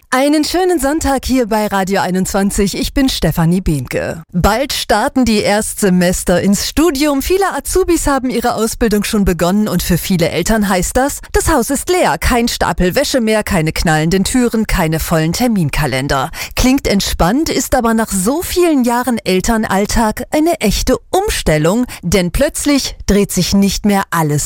Einen schönen Sonntag hier bei Radio 21. Ich bin Stefanie Behnke. Bald starten die Erstsemester ins Studium. Viele Azubis haben ihre Ausbildung schon begonnen und für viele Eltern heißt das Haus ist leer. Kein Stapel Wäsche mehr, keine knallenden Türen, keine vollen Terminkalender. Klingt entspannt, ist aber nach so vielen Jahren Elternalltag eine echte Umstellung, denn plötzlich dreht sich nicht mehr alles